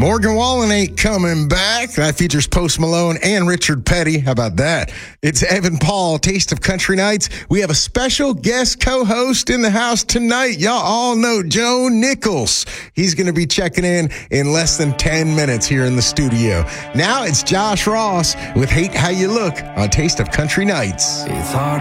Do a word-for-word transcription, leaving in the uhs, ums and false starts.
Morgan Wallen ain't coming back. That features Post Malone and Richard Petty. How about that? It's Evan Paul, Taste of Country Nights. We have a special guest co-host in the house tonight. Y'all all know Joe Nichols. He's going to be checking in in less than ten minutes here in the studio. Now it's Josh Ross with Hate How You Look on Taste of Country Nights. It's hard